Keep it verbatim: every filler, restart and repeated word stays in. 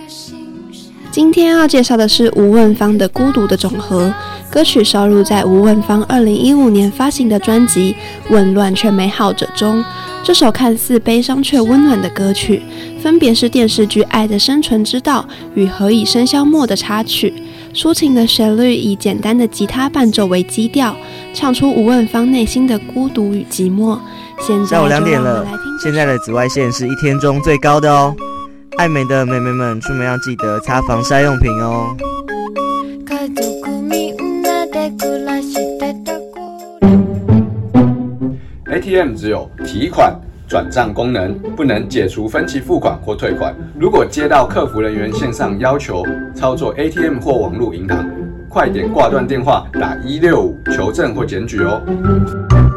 今天要介绍的是吴汶芳的《孤独的总和》，歌曲收录在吴汶芳二零一五年发行的专辑《混乱却美好者》中。这首看似悲伤却温暖的歌曲，分别是电视剧《爱的生存之道》与《何以笙箫默》的插曲。抒情的旋律以简单的吉他伴奏为基调，唱出吴汶芳内心的孤独与寂寞。现在下午两点了，现在的紫外线是一天中最高的哦。爱美的妹妹们，出门要记得擦防晒用品哦。 A T M 只有提款、转账功能，不能解除分期付款或退款。如果接到客服人员线上要求操作 A T M 或网络银行，快点挂断电话，打一六五求证或检举哦。